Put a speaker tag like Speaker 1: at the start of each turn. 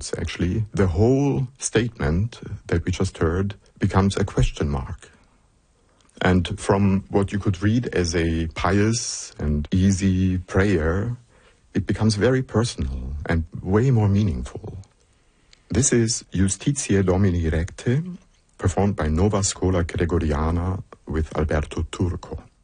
Speaker 1: words, actually, the whole statement that we just heard becomes a question mark. And from what you could read as a pious and easy prayer, it becomes very personal and way more meaningful. This is Justitiae Domini Recte, performed by Nova Schola Gregoriana with Alberto Turco.